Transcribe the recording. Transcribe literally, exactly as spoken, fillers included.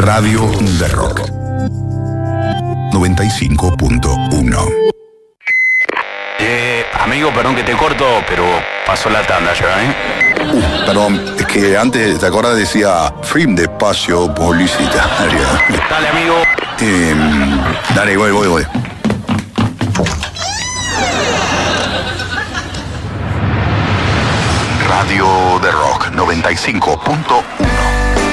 Radio de Rock noventa y cinco punto uno. Eh, amigo, perdón que te corto, pero pasó la tanda ya, ¿eh? Uh, perdón, es que antes, ¿te acuerdas? Decía film de espacio publicitario. Dale, amigo. Eh, dale, voy, voy, voy. Radio de Rock noventa y cinco punto uno.